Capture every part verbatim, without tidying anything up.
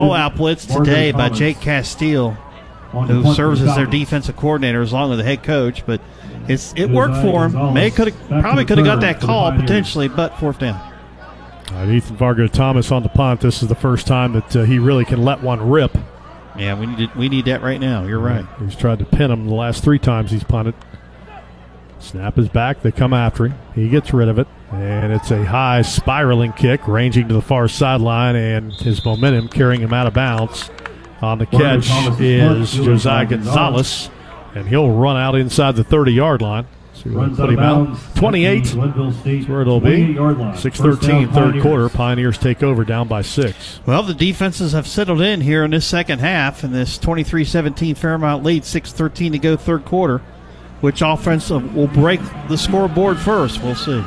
Out blitz today by Jake Castile, who serves as their defensive coordinator along with the head coach. But it's it worked for him. May could have probably could have got that call potentially, but fourth down. All right, Ethan Vargo Thomas on the punt. This is the first time that uh, he really can let one rip. Yeah, we need we need that right now. You're right. He's tried to pin him the last three times he's punted. Snap is back. They come after him. He gets rid of it. And it's a high spiraling kick ranging to the far sideline, and his momentum carrying him out of bounds. On the catch is Josiah Gonzalez, and he'll run out inside the thirty-yard line. So we'll put him out. twenty-eight. That's where it'll be. six thirteen, third quarter. Pioneers take over down by six. Well, the defenses have settled in here in this second half, and this twenty-three seventeen Fairmont lead, six thirteen to go third quarter. Which offense will break the scoreboard first? We'll see.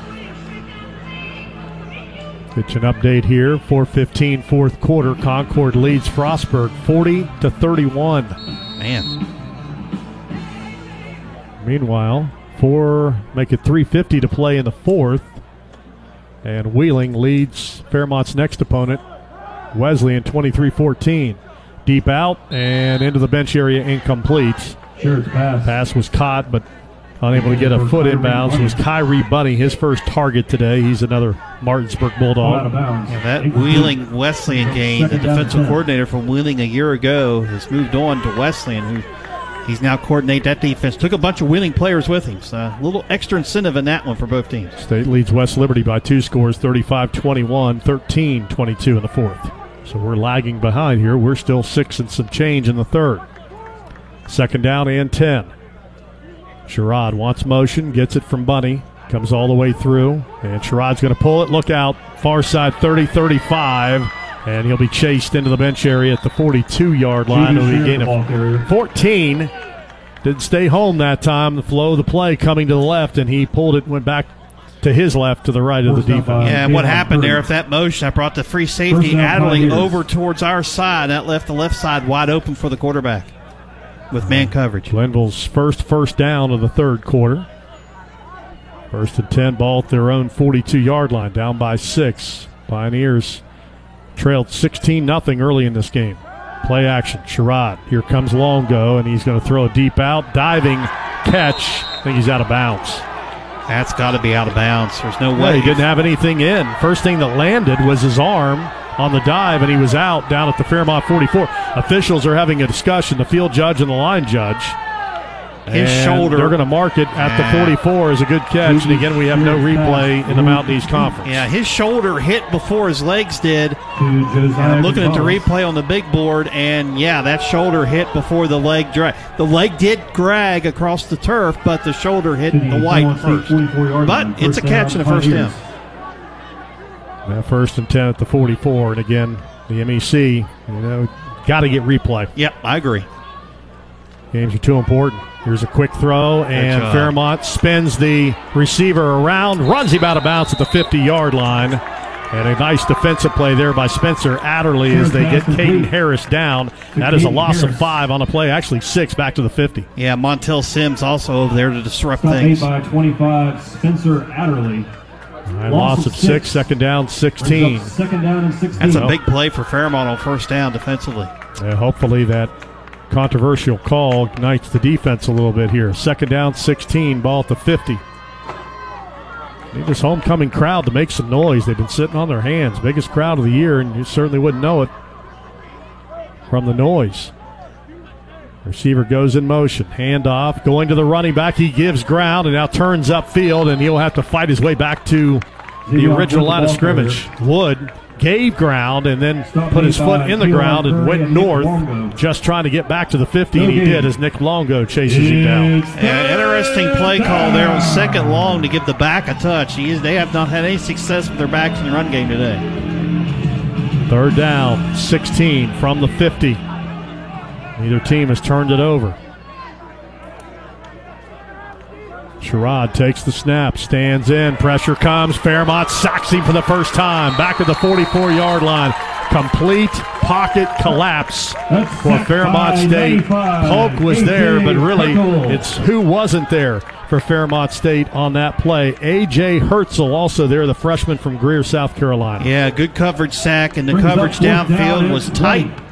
Get you an update here. four fifteen, fourth quarter. Concord leads Frostburg forty to thirty-one. Man. Meanwhile, four make it three fifty to play in the fourth. And Wheeling leads Fairmont's next opponent, Wesleyan, twenty-three fourteen. Deep out and into the bench area, incomplete. Sure, it's pass. Pass was caught, but unable to get a foot inbounds. It was Kyrie Bunny, his first target today. He's another Martinsburg Bulldog. Yeah, that Wheeling Wesleyan game, the defensive coordinator from Wheeling a year ago has moved on to Wesleyan, who he's now coordinate that defense. Took a bunch of Wheeling players with him, so a little extra incentive in that one for both teams. State leads West Liberty by two scores, thirty-five twenty-one, thirteen twenty-two in the fourth. So we're lagging behind here. We're still six and some change in the third. Second down and ten. Sherrod wants motion, gets it from Bunny, comes all the way through, and Sherrod's going to pull it. Look out, far side thirty thirty-five, and he'll be chased into the bench area at the forty-two-yard line. It'll be a gain of fourteen. Didn't stay home that time. The flow of the play coming to the left, and he pulled it, went back to his left to the right of the defense. Yeah, and what happened there, if that motion, I brought the free safety Adderley over towards our side. That left the left side wide open for the quarterback with man coverage. Glenville's first first down of the third quarter. First and ten, ball at their own forty-two-yard line, down by six. Pioneers trailed sixteen nothing early in this game. Play action, Sherrod. Here comes Longo, and he's going to throw a deep out. Diving catch. I think he's out of bounds. That's got to be out of bounds. There's no way. Yeah, he didn't have anything in. First thing that landed was his arm on the dive, and he was out down at the Fairmont forty-four. Officials are having a discussion, the field judge and the line judge. His and shoulder. They're going to mark it at the forty-four as a good catch. And again, we have no replay in the Mountain East Conference. Yeah, his shoulder hit before his legs did. And I'm looking at the replay on the big board, and yeah, that shoulder hit before the leg drag. The leg did drag across the turf, but the shoulder hit the white first. But it's a catch and a first down. Now first and ten at the forty-four, and again, the M E C, you know, got to get replay. Yep, I agree. Games are too important. Here's a quick throw, and Fairmont spins the receiver around, runs him out of bounds at the fifty-yard line. And a nice defensive play there by Spencer Adderley as they get Caden Harris down. That is a loss of five on a play, actually six back to the fifty. Yeah, Montel Sims also over there to disrupt Stop things. By twenty-five, Spencer Adderley. Right, loss, loss of six, six, second down, sixteen. Second down and sixteen. That's a big play for Fairmont on first down defensively. Yeah, hopefully that controversial call ignites the defense a little bit here. Second down, sixteen, ball at the fifty. Need this homecoming crowd to make some noise. They've been sitting on their hands. Biggest crowd of the year, and you certainly wouldn't know it from the noise. Receiver goes in motion. Handoff, going to the running back. He gives ground and now turns upfield, and he'll have to fight his way back to the original line of scrimmage. Wood gave ground and then put his foot in the ground and went north, just trying to get back to the fifty, and he did as Nick Longo chases him down. Yeah, interesting play call there on second long to give the back a touch. He is, they have not had any success with their backs in the run game today. Third down, sixteen from the fifty. Neither team has turned it over. Sherrod takes the snap, stands in, pressure comes, Fairmont sacks him for the first time, back at the forty-four-yard line. Complete pocket collapse That's for sacked Fairmont by State. ninety-five. Polk was A J there, but really Hertel. it's who wasn't there for Fairmont State on that play. A J Hertzel also there, the freshman from Greer, South Carolina. Yeah, good coverage sack, and the Brings up coverage fourth down downfield and was it's tight. right.